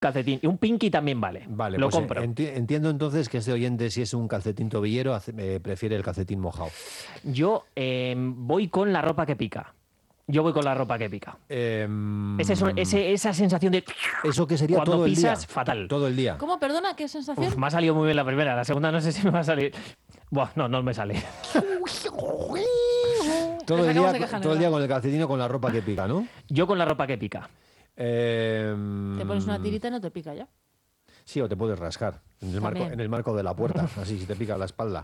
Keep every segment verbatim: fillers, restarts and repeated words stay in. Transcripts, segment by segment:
calcetín. Y un pinky también vale. Vale, lo pues compro. enti- entiendo entonces que este oyente, si es un calcetín tobillero, hace- eh, prefiere el calcetín mojado. Yo eh, voy con la ropa que pica. Yo voy con la ropa que pica. Eh, Ese son- ese- esa sensación de... ¿Eso que sería Cuando todo el día? pisas, fatal. Todo el día. ¿Cómo? Perdona, ¿qué sensación? Uf, me ha salido muy bien la primera. La segunda no sé si me va a salir... Buah, no, no me sale. Todo Nos el, acabamos de día, quejar, todo el ¿verdad? día con el calcetín o con la ropa que pica, ¿no? Yo con la ropa que pica. Eh, Te pones una tirita y no te pica ya. Sí, o te puedes rascar en el, marco, También. en el marco de la puerta, así si te pica la espalda.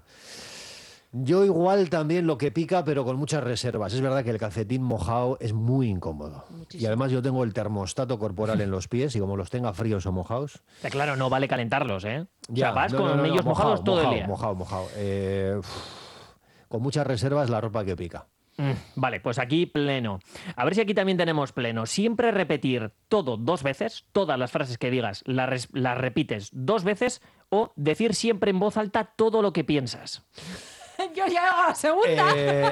Yo igual también lo que pica, pero con muchas reservas. Es verdad que el calcetín mojado es muy incómodo. Muchísimo. Y además yo tengo el termostato corporal en los pies y como los tenga fríos o mojados... Eh, Claro, no vale calentarlos, ¿eh? o sea, vas no, con no, no, no, ellos mojado, mojados todo mojado, el día. Mojado, mojado. Eh, uf, con muchas reservas la ropa que pica. Mm, Vale, pues aquí pleno. A ver si aquí también tenemos pleno. Siempre repetir todo dos veces, todas las frases que digas las, res- las repites dos veces o decir siempre en voz alta todo lo que piensas. Yo ya hago la segunda. Eh,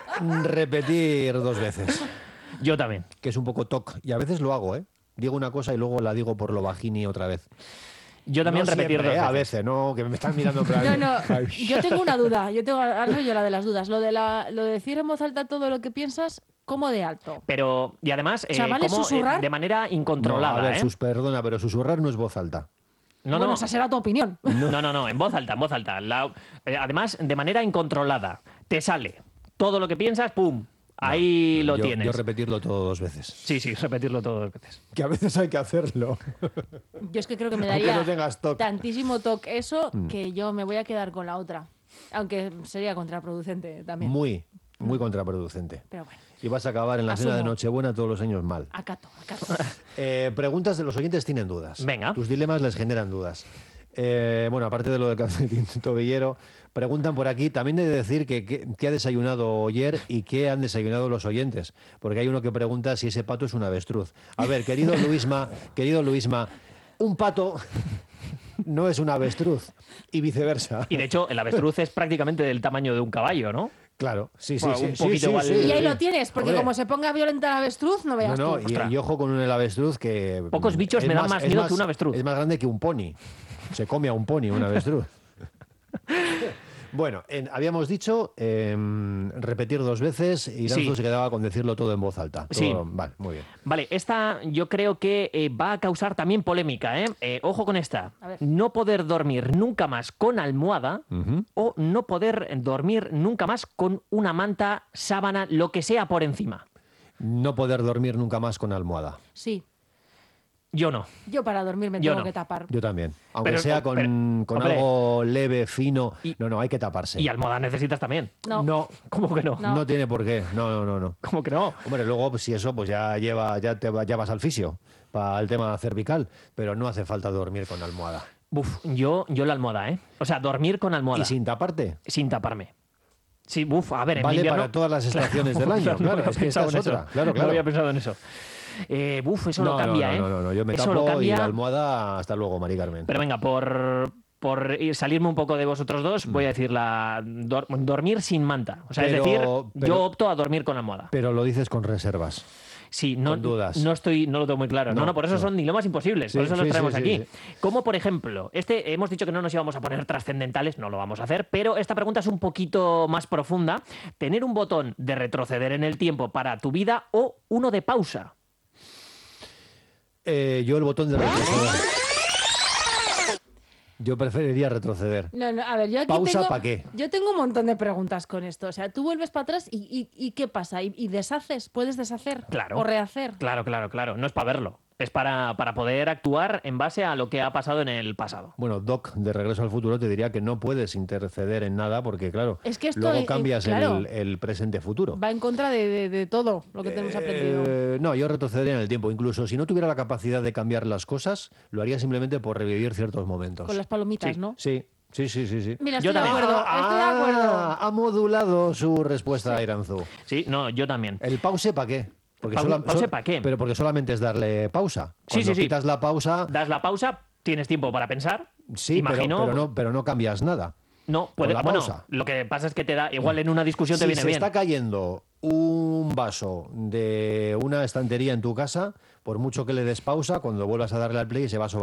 repetir dos veces, Yo también. que es un poco toc. Y a veces lo hago, ¿eh? Digo una cosa y luego la digo por lo bajini otra vez. Yo también No repetir siempre, dos ¿eh? veces. A veces, no, que me están mirando en plan, No, no, ay, yo tengo una duda. Yo tengo, ahora soy yo la de las dudas. Lo de, la, lo de decir en voz alta todo lo que piensas, ¿cómo de alto? Pero, y además, O sea, eh, ¿vale como, eh, susurrar? de manera incontrolada, No, a ver, ¿eh? sus, perdona, pero susurrar no es voz alta. No, bueno, no. esa será tu opinión. No, no, no, en voz alta, en voz alta. La- eh, además, de manera incontrolada. Te sale todo lo que piensas, ¡pum! Ahí lo yo, tienes. Yo repetirlo todo dos veces. Sí, sí, repetirlo todo dos veces. Que a veces hay que hacerlo. Yo es que creo que me Aunque daría no tengas toc. tantísimo toque eso que yo me voy a quedar con la otra. Aunque sería contraproducente también. Muy, muy contraproducente. Pero bueno, Y vas a acabar en la cena de Asumo. Nochebuena todos los años mal. acato, acato. Eh, preguntas de los oyentes tienen dudas. Venga. Tus dilemas les generan dudas. Eh, bueno, aparte de lo del calcetín tobillero, preguntan por aquí, también he de decir que que- qué ha desayunado Oyer y qué han desayunado los oyentes, porque hay uno que pregunta si ese pato es un avestruz. A ver, querido Luisma, querido Luisma, un pato no es un avestruz y viceversa. Y de hecho, el avestruz es prácticamente del tamaño de un caballo, ¿no? Claro, sí, sí, Bueno, sí. un sí, poquito sí, igual. sí, Y ahí sí. lo tienes, porque Hombre, como se ponga violenta el avestruz, no No, veas no, tú. y, Ostras. y ojo con el avestruz que... Pocos bichos es me dan más es miedo que un avestruz. Es más grande que un pony. Se come a un pony, un avestruz. Bueno, en- habíamos dicho em, repetir dos veces y Iranzu Sí. se quedaba con decirlo todo en voz alta. Todo- Sí. Vale, muy bien. Vale, esta yo creo que eh, va a causar también polémica, ¿eh? Eh, Ojo con esta. A ver. No poder dormir nunca más con almohada Ujú. o no poder dormir nunca más con una manta, sábana, lo que sea por encima. No poder dormir nunca más con almohada. Sí, Yo no. yo para dormir me Yo tengo no. que tapar. Yo también. Aunque Pero- sea con, pero, con hombre. algo leve, fino. Y- no, no, hay que taparse. Y almohada necesitas también. No. No, ¿Cómo que no? no, No. tiene por qué. No, no, no, no. ¿Cómo que no? Hombre, luego pues, si eso, pues ya lleva, ya te va- ya vas al fisio para el tema cervical, pero no hace falta dormir con almohada. Buf, yo, yo la almohada, ¿eh? O sea, dormir con almohada. Y sin taparte. Sin taparme. Sí, buf, a ver, en Vale invierno... para todas las estaciones del año. No Claro, había es que esta pensado es en eso. otra. Claro, No claro. había pensado en eso. Eh, buf, eso no, lo cambia, no, ¿eh? no, no, no, yo me Eso lo tapo y cambia. la almohada hasta luego, Mari Carmen. Pero venga, por, por ir- salirme un poco de vosotros dos, voy a decir la dor- dormir sin manta. O sea, Pero- es decir, pero- yo opto a dormir con almohada. Pero lo dices con reservas. Sí, no, con dudas. no estoy, no lo tengo muy claro. No, No, no, por eso no. son dilemas imposibles. Sí, por eso los sí, traemos sí, sí, aquí. sí. Como por ejemplo, este hemos dicho que no nos íbamos a poner trascendentales, no lo vamos a hacer, pero esta pregunta es un poquito más profunda. Tener un botón de retroceder en el tiempo para tu vida o uno de pausa. Eh, yo el botón de retroceder. Yo preferiría retroceder. No, no, a ver, yo aquí ¿Pausa tengo, pa' qué? Yo tengo un montón de preguntas con esto. O sea, tú vuelves para atrás y, y- y ¿qué pasa? ¿Y, y deshaces? ¿Puedes deshacer? Claro. ¿O rehacer? Claro, claro, claro. No es para verlo. Es para, para poder actuar en base a lo que ha pasado en el pasado. Bueno, Doc, de Regreso al Futuro, te diría que no puedes interceder en nada porque, claro, Es que esto, luego eh, cambias claro. el, el presente-futuro. Va en contra de, de- de todo lo que tenemos aprendido. Eh, no, yo retrocedería en el tiempo. Incluso si no tuviera la capacidad de cambiar las cosas, lo haría simplemente por revivir ciertos momentos. Con las palomitas, sí. ¿no? Sí, sí, sí, sí. sí. Mira, Yo estoy de también. acuerdo. Estoy de acuerdo. Ah, ha modulado su respuesta a Iranzu. Sí, no, yo también. ¿El pause para qué? Porque Pau- sola- ¿pause sol- pa' qué? Pero porque solamente es darle pausa. Sí, Cuando sí, sí. quitas la pausa, Das la pausa, tienes tiempo para pensar. sí, pero- Imagino. pero, no, pero no cambias nada. No, puede, la bueno, pausa. lo que pasa es que te da, igual en una discusión te Si viene se bien. está cayendo un vaso de una estantería en tu casa, por mucho que le des pausa, cuando vuelvas a darle al play se va a sobar.